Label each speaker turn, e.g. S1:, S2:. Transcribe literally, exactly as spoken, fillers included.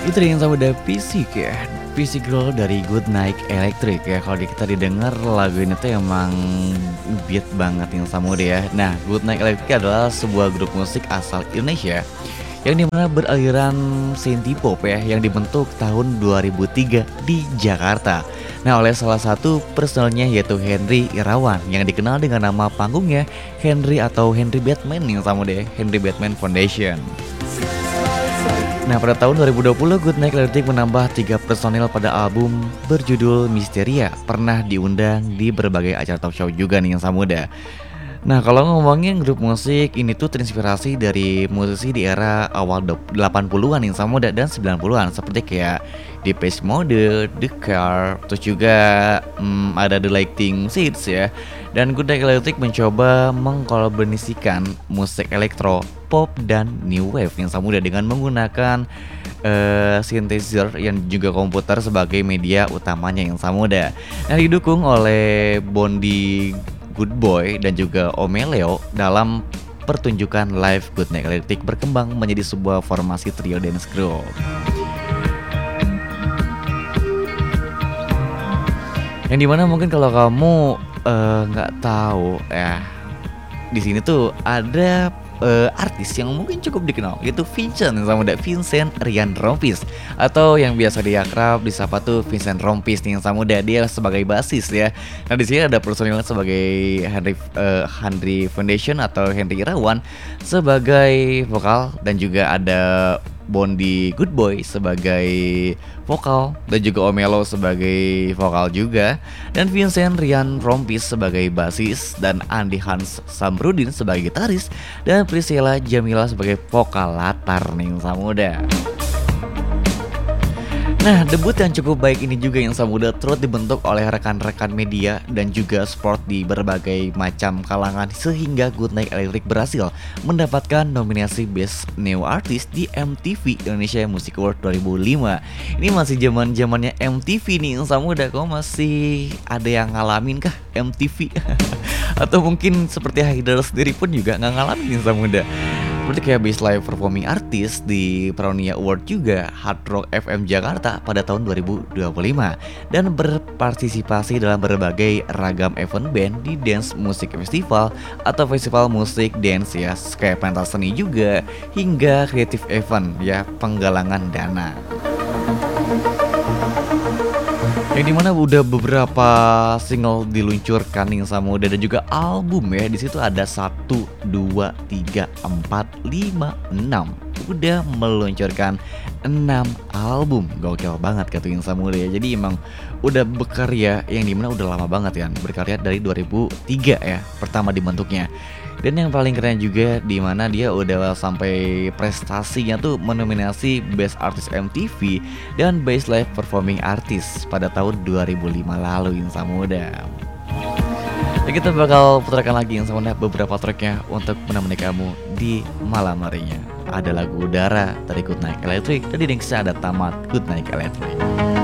S1: Itu yang sama ada Fisik ya, Fisik Girl dari Good Night Electric ya. Kalau di kita didengar lagu ini tuh emang beat banget yang sama deh ya. Nah, Good Night Electric adalah sebuah grup musik asal Indonesia yang dimana beraliran synthie pop ya, yang dibentuk tahun dua ribu tiga di Jakarta. Nah, oleh salah satu personelnya yaitu Henry Irawan yang dikenal dengan nama panggungnya Henry atau Henry Batman yang sama deh, Henry Batman Foundation. Nah, pada tahun dua ribu dua puluh Good Night Electric menambah tiga personil pada album berjudul Misteria, pernah diundang di berbagai acara talk show juga nih yang Samuda. Nah, kalau ngomongin grup musik ini tuh terinspirasi dari musisi di era awal delapan puluhan yang Samuda dan sembilan puluhan seperti kayak Depeche Mode, The Car, terus juga hmm, ada The Lightning Seeds ya. Dan Good Night Electric mencoba mengkolaborasikan musik elektro, pop dan new wave yang Samuda dengan menggunakan uh, synthesizer yang juga komputer sebagai media utamanya yang Samuda. Nah, didukung oleh Bondi Good Boy dan juga Omeleo dalam pertunjukan live Good Night Electric berkembang menjadi sebuah formasi trio dance group. Yang dimana mungkin kalau kamu nggak uh, tahu ya, di sini tuh ada uh, artis yang mungkin cukup dikenal, yaitu Vincent sama ada Vincent Ryan Rompis atau yang biasa diakrab disapa tuh Vincent Rompis nih yang Samuda, dia sebagai basis ya. Nah, di sini ada personil sebagai Henry uh, Henry Foundation atau Henry Irawan sebagai vokal dan juga ada Bondi Good Boy sebagai vokal dan juga Omelo sebagai vokal juga, dan Vincent Ryan Rompis sebagai basis, dan Andi Hans Samrudin sebagai gitaris, dan Priscilla Jamila sebagai vokal latar nih Samuda. Nah, debut yang cukup baik ini juga yang Samuda turut dibentuk oleh rekan-rekan media dan juga sport di berbagai macam kalangan sehingga Good Night Electric berhasil mendapatkan nominasi Best New Artist di M T V Indonesia Music Award dua ribu lima. Ini masih zaman-zamannya M T V nih yang Samuda, kok masih ada yang ngalamin kah M T V? Atau mungkin seperti Haidar sendiri pun juga nggak ngalamin yang Samuda. Seperti kayak Best Live Performing Artist di Peronia Award juga Hard Rock F M Jakarta pada tahun dua ribu dua puluh lima, dan berpartisipasi dalam berbagai ragam event band di Dance Music Festival atau festival musik dance ya, kayak pentas seni juga hingga creative event ya, penggalangan dana. Yang dimana udah beberapa single diluncurkan yang Samuda dan juga album ya. Di situ ada satu, dua, tiga, empat, lima, enam. Udah meluncurkan enam album. Gokil banget kata yang Samuda ya. Jadi emang udah berkarya yang dimana udah lama banget kan. Berkarya dari dua ribu tiga ya, pertama dibentuknya. Dan yang paling keren juga di mana dia udah sampai prestasinya tuh menominasi Best Artist M T V dan Best Live Performing Artist pada tahun dua ribu lima lalu yang Samuda. Dan kita bakal putarkan lagi yang Samuda beberapa tracknya untuk menemani kamu di malam harinya. Ada lagu Udara dari Good Night Electric, dan di next ada Tamat Good Night Electric.